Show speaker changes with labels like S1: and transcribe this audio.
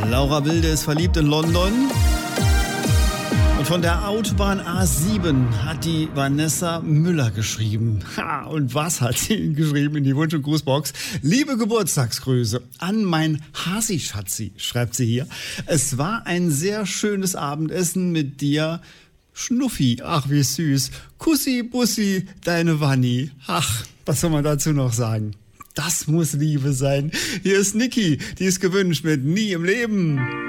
S1: Laura Wilde ist verliebt in London. Und von der Autobahn A7 hat die Vanessa Müller geschrieben. Ha, und was hat sie geschrieben in die Wunsch- und Grußbox? Liebe Geburtstagsgrüße an mein Hasi-Schatzi, schreibt sie hier. Es war ein sehr schönes Abendessen mit dir. Schnuffi, ach wie süß. Kussi, Bussi, deine Wanni. Ach, was soll man dazu noch sagen? Das muss Liebe sein. Hier ist Niki, die ist gewünscht mit Nie im Leben.